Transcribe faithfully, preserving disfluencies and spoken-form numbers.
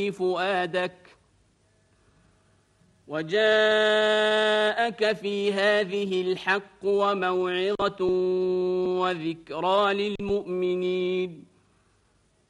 فؤادك وجاءك في هذه الحق وموعظة وذكرى للمؤمنين